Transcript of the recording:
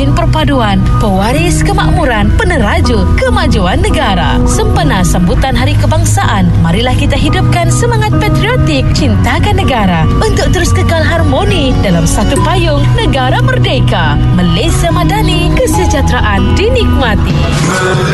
Ejen Perpaduan, Pewaris Kemakmuran, Peneraju Kemajuan Negara. Sempena sambutan Hari Kebangsaan, marilah kita hidupkan semangat patriotik, cintakan negara untuk terus kekal harmoni dalam satu payung negara merdeka. Malaysia Madani, kesejahteraan dinikmati.